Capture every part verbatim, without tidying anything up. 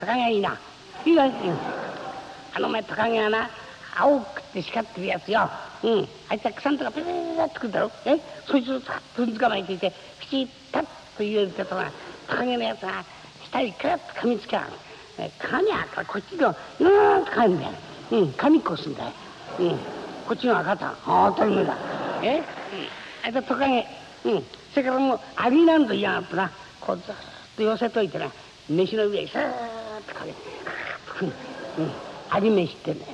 高木はいいな。いいかい、うん、あのお前高木はな、青くって光ってるやつよ。うん。あいつは草んとかピピピピってくるだろ。えそいつを踏んづかまえていて、口タッと入れるとな、高木のやつが下にクラッと噛みつけらん。噛みゃからこっちのうーんと噛むんだよ。うん。噛みっこすんだよ。うん。こっちの赤たん。当たり前だ。え、うん、あいつはトカゲ。うん。それからもう網なんぞ嫌がってな、こうずっと寄せといてな、飯の上にスーッとかけて、うん。網飯ってんだよ。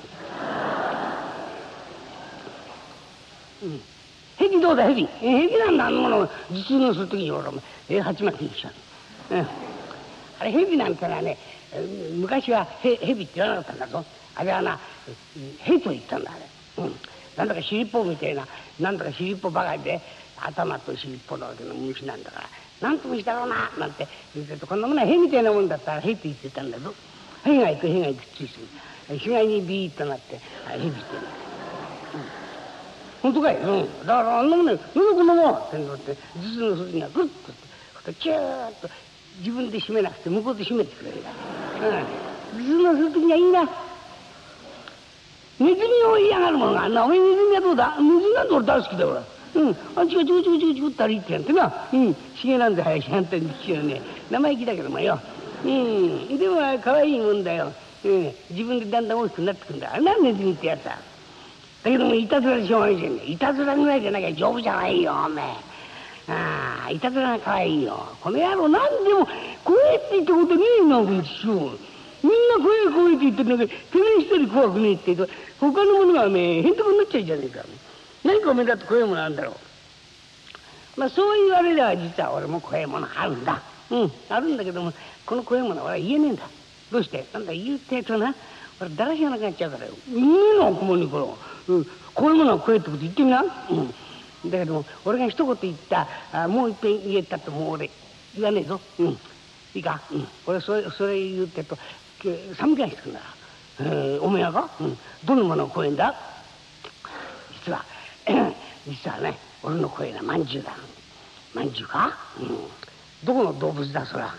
うん。蛇どうだ蛇。蛇なんだあのもの実のするときに俺お前え鉢巻きにしちゃう。うん。あれ蛇なんてのはね、昔はへ蛇って言わなかったんだぞ。あれはな、へと言ったんだあれ。うん。なんだか尻尾みたいな、なんだか尻尾ばかりで、頭と尻尾のわけの虫なんだから、なんと虫だろうな、なんて言ってると、こんなものはへみたいなもんだったらへって言ってたんだぞ。へが行く、へが行くっついする。死骸にビーッとなって、へびってんだ。本当かい、うん。だからあんなものよ、のどこのもんってんだって、実の筋がグッと、キューッと自分で締めなくて向こうで締めてくれるんだ。うん。実のするときにはいいな。ネズミを嫌がるものがあんな。お前ネズミはどうだ。ネズミなんて俺大好きだよ、俺。うん。あっちがちょこちょこちょこちょこって歩いてやんてな。うん。ひげなんで林反対に聞くよね。生意気だけどもよ。うん。でも可愛いもんだよ。うん。自分でだんだん大きくなってくんだ。あれなネズミってやつだ。だけどもいたずらでしょうがないじゃんね。いたずらぐらいじゃなきゃ丈夫じゃないよ、おめえ。ああ、いたずらが可愛いよ。この野郎何でも怖えって言ったことねえな、こいつよ。みんな怖え怖えって言ってるんだけど、てめえ一人怖くねえって言うと、他の者がおめえ、へんてこになっちゃうじゃねえか。何かおめえだって怖えものあるんだろう。まあそう言われれば実は俺も怖えものあるんだ。うん、あるんだけども、この怖えものは俺は言えねえんだ。どうしてなんだ言うてえとな、俺だらしがなくなっちゃうからよ。言えな、ここにこの。うん、こういうものは怖えってこと言ってみな。うん。だけども、俺が一言言った、あもう一遍言えたってもう俺、言わねえぞ。うん。いいか、うん。俺それ、それ言うってと、寒気がしてくんだ。えー、おめえはか、うん、どんなものが怖えんだ。実は実はね、俺の怖えなまんじゅうだ。まんじゅうか、うん、どこの動物だそら。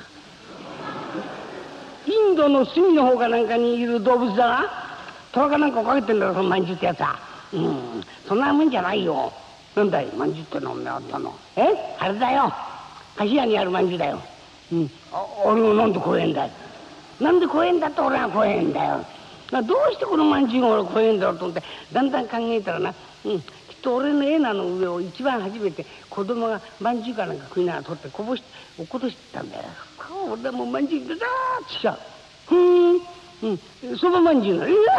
インドの隅の方かなんかにいる動物だな。虎かなんかをかけてんだろそのまんじゅうってやつは。うん、そんなもんじゃないよ。なんだいまんじゅうってのおめえあったの。えあれだよ、菓子屋にあるまんじゅうだよ。うん、あ俺がなんで怖えんだい。なんで怖えんだって俺が怖えんだよ。どうしてこのまんじゅうが俺怖えんだろうと思ってだんだん考えたらな、うん、きっと俺の絵なの上を一番初めて子供がまんじゅうかなんか食いながら取ってこぼし落っことしてたんだよ。俺はもうまんじゅうでザーッとしちゃう。ふーん、うん、そばまんじゅうなの。うわ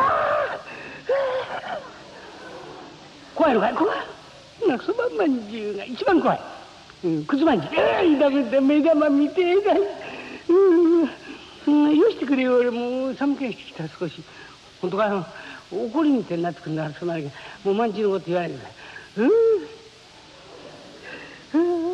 怖いのかい怖い。そばまんじゅうが一番怖い。うん、くずまんじゅう。ええだめだ目玉見てえだい。うんうん、よしてくれよ。俺もう寒気がしてきた少し。本当かよ。怒りみたいになってくるんだからその間もうまんじゅうのこと言わないでください。うんうん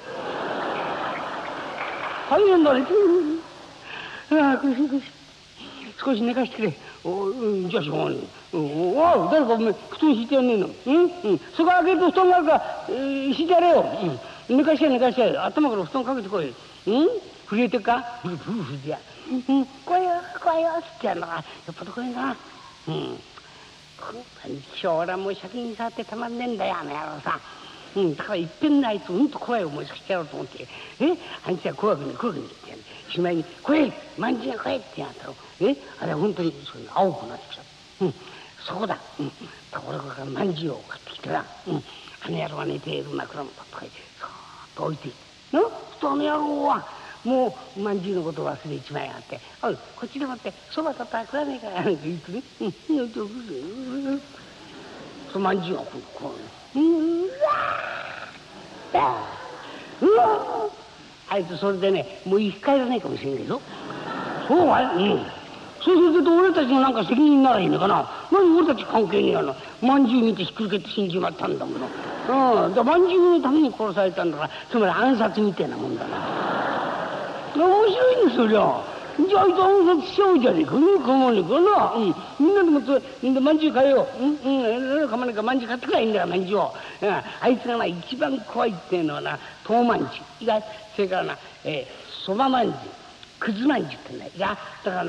はいなんだね。ああ苦しい苦しい。少し寝かしてくれ。おうんじゃあしょうがねえ。おお誰かお前布団敷いてやんねえの。うんうんそこ開けると布団があるから、えー、敷いてやれよ。うん寝かしてや寝かしてや頭から布団かけてこい。うん震えてっかふるふるふるってや。うん怖いよ怖いよっつってやるのがやっぱどこへんだな。うん将来もう先に触ってたまんねえんだよあの野郎さ。うん、だからいっぺんあいつうんと怖い思いさせてやろうと思ってえあいつは怖くね怖くねってやるしまいに怖いまんじゅうが怖いってやったろえあれは本当にそれ青くなってきた。うんそこだ。うん俺からまんじゅうを買ってきてな、うん、あの野郎が寝ている枕元とかにそーっと置いていってなその野郎はもうまんじゅうのことを忘れちまいやがって「おいこっちでもってそばとったら食わねえから」なんて言ってね「うんいやちょっとそのまんじゅうがこうこううわーうわあいつそれでねもう生き返らないかもしれんけどそうかいうんそうすると俺たちのなんか責任ならいいのかな。何俺たち関係ねえやな。まんじゅう見てひっくり返って死んじまったんだもの。うんだまんじゅうのために殺されたんだからつまり暗殺みたいなもんだな。面白いねそりゃ。じゃああいつ暗殺しちゃうじゃねえかねかまねえかな。うんみんなでもってみんなまんじゅう買えよう。うんうんかまねえかまんじゅう買ってくらいいいんだよまんじゅうを。うんあいつがな一番怖いっていうのはな唐まんじゅう以外それからなえそばまんじゅうくずまんじゅうってんだいやだから